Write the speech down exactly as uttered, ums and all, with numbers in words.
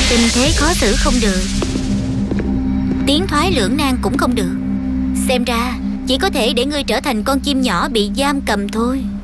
Tình thế khó xử không được, tiến thoái lưỡng nan cũng không được. Xem ra chỉ có thể để ngươi trở thành con chim nhỏ bị giam cầm thôi.